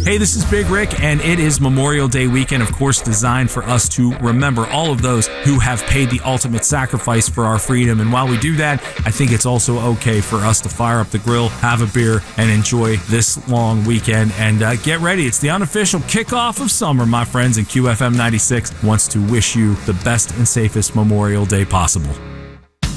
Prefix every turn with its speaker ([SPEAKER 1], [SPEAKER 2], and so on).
[SPEAKER 1] Hey, this is Big Rick, and it is Memorial Day weekend, of course, designed for us to remember all of those who have paid the ultimate sacrifice for our freedom. And while we do that, I think it's also okay for us to fire up the grill, have a beer, and enjoy this long weekend. And get ready. It's the unofficial kickoff of summer, my friends, and QFM 96 wants to wish you the best and safest Memorial Day possible.